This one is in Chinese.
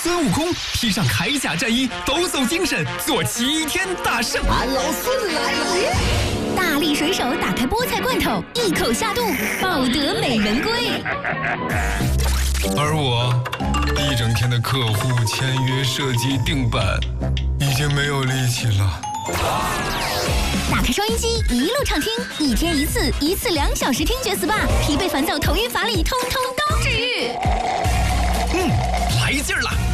孙悟空披上铠甲战衣，抖擞精神，做齐天大圣。 俺老孙来了！ 大力水手打开菠菜罐头，一口下肚，抱得美人归。 而我一整天的客户签约、设计、定版，已经没有力气了。 打开收音机，一路畅听，一天一次，一次2小时听觉 SPA， 疲惫烦躁、头晕乏力，通通都治愈。 来劲儿了！